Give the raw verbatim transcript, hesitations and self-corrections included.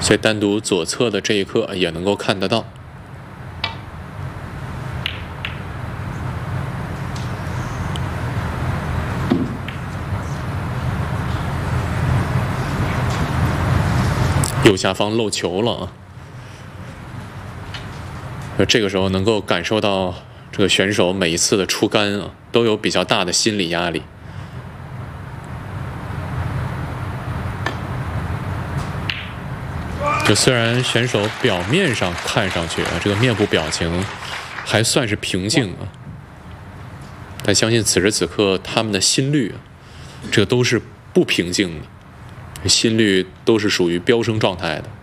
所以单独左侧的这一刻也能够看得到。右下方漏球了啊！这个时候能够感受到这个选手每一次的出杆啊，都有比较大的心理压力。就虽然选手表面上看上去啊，这个面部表情还算是平静啊，但相信此时此刻他们的心率啊，这个都是不平静的。心率都是属于飙升状态的。